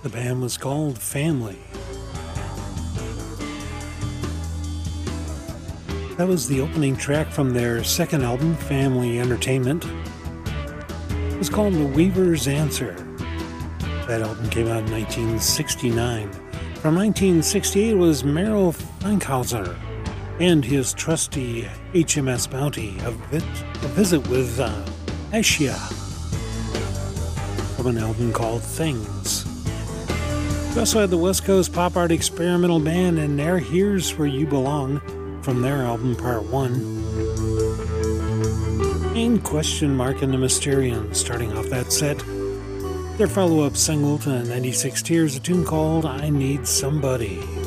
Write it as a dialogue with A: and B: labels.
A: The band was called Family. That was the opening track from their second album, Family Entertainment. It was called The Weaver's Answer. That album came out in 1969. From 1968 was Merrill Fankhauser and his trusty HMS Bounty, a visit with Ashia, from an album called Things. We also had the West Coast pop art experimental band and their Here's Where You Belong from their album Part 1. And Question Mark and the Mysterians starting off that set. Their follow-up single to 96 Tears, a tune called I Need Somebody.